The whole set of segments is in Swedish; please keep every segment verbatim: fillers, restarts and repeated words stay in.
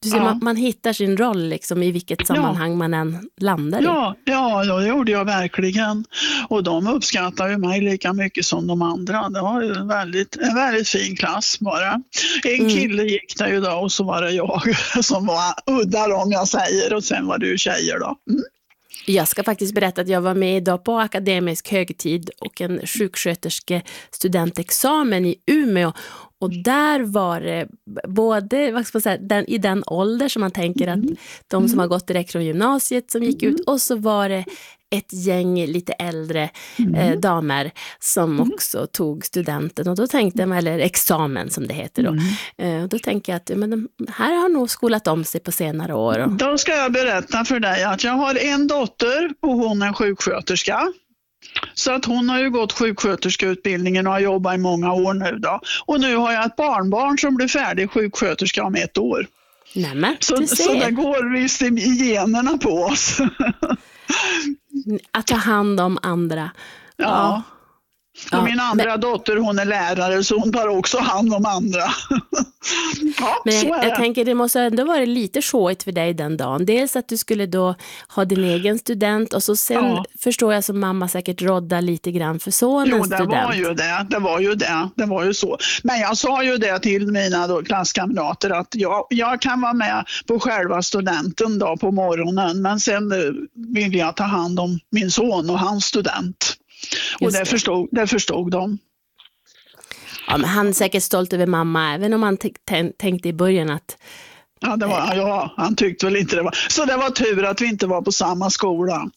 Du ser, Ja. man, man hittar sin roll liksom i vilket sammanhang ja. man än landar i. Ja, ja, det gjorde jag verkligen. Och de uppskattar ju mig lika mycket som de andra. Det var ju en väldigt, en väldigt fin klass bara. En Mm. kille gick där ju då och så var det jag som var udda om jag säger och sen var du tjejer då. Mm. Jag ska faktiskt berätta att jag var med idag på akademisk högtid och en sjuksköterske studentexamen i Umeå. Och där var det både vad ska man säga, den, i den ålder som man tänker att de som har gått direkt från gymnasiet som gick ut. Och så var det ett gäng lite äldre eh, damer som också tog studenten. Och då tänkte man, eller examen som det heter då. Eh, och då tänker jag att men de här har nog skolat om sig på senare år. Och... Då ska jag berätta för dig att jag har en dotter och hon är sjuksköterska. Så att hon har ju gått sjuksköterskeutbildningen och har jobbat i många år nu då. Och nu har jag ett barnbarn som blir färdig sjuksköterska om ett år. Nämen, så, så det går visst i generna på oss. Att ta hand om andra. Ja. ja. Och min andra men... dotter, hon är lärare så hon tar också hand om andra. Ja, men så jag, är det. jag tänker det måste ändå vara lite sjåigt för dig den dagen. Dels att du skulle då ha din egen student och så sen ja. förstår jag som mamma säkert rodda lite grann för sonens jo, det student. var ju det, det var ju det, det var ju så. Men jag sa ju det till mina då, klasskamrater att jag, jag kan vara med på själva studenten då på morgonen men sen vill jag ta hand om min son och hans student. Och det, det. Förstod, det förstod de. Ja, men han är säkert stolt över mamma, även om han t- t- tänkte i början att... Ja, det var, ja, han tyckte väl inte det var. Så det var tur att vi inte var på samma skola.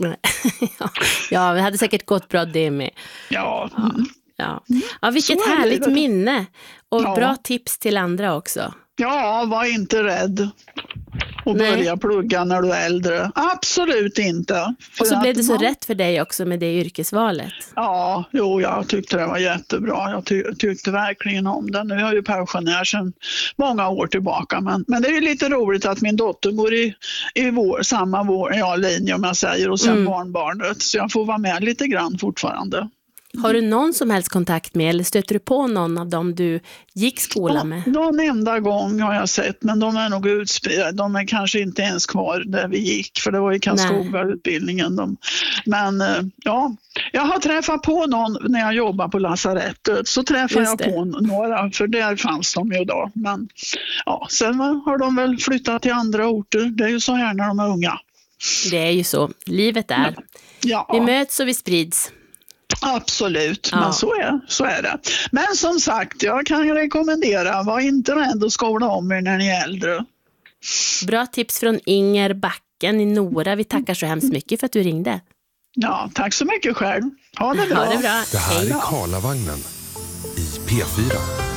Ja, vi hade säkert gått bra det med. Ja. Ja, ja. ja vilket härligt minne. Och ja. bra tips till andra också. Ja, var inte rädd. Och Nej. börja plugga när du är äldre. Absolut inte. Och så blev det så man... rätt för dig också med det yrkesvalet. Ja, jo, jag tyckte det var jättebra. Jag ty- tyckte verkligen om det. Nu är jag ju pensionär sedan många år tillbaka. Men, men det är ju lite roligt att min dotter går i, i vår, samma vår, ja, linje om jag säger. Och sen mm. barnbarnet. Så jag får vara med lite grann fortfarande. Har du någon som helst kontakt med eller stöter du på någon av dem du gick skola med? Ja, någon enda gång har jag sett, men de är nog utspridda. De är kanske inte ens kvar där vi gick, för det var i Karlskoga-utbildningen. De. Men ja, jag har träffat på någon när jag jobbar på lasarettet. Så träffade jag på några, för där fanns de ju då. Men ja, sen har de väl flyttat till andra orter. Det är ju så här när de är unga. Det är ju så. Livet är. Ja. Vi möts och vi sprids. Absolut, ja. men så är, så är det. Men som sagt, jag kan rekommendera, var inte rädd att skola om er när ni är äldre. Bra tips från Inger Backen i Nora. Vi tackar så hemskt mycket för att du ringde. Ja, tack så mycket själv. Ha det bra. Ha det bra. Det här är Karlavagnen i P fyra.